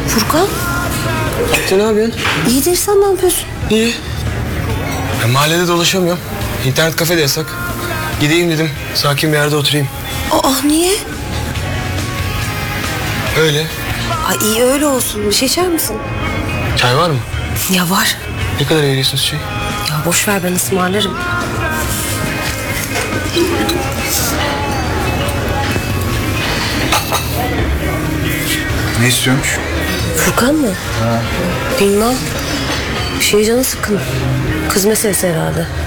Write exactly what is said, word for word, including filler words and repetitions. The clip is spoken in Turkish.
Furkan. Sen ne yapıyorsun? İyidir, sen ne yapıyorsun? İyi. Ben mahallede dolaşamıyorum. İnternet kafe de yasak. Gideyim dedim. Sakin bir yerde oturayım. Aa, niye? Öyle. Ay iyi, öyle olsun. Bir şey içer misin? Çay var mı? Ya var. Ne kadar veriyorsunuz çay? Ya boş ver, ben ısmarlarım. Ne istiyormuş? Furkan mı? Ha. Bilmem. Bir şey canı sıkkın. Kız meselesi herhalde.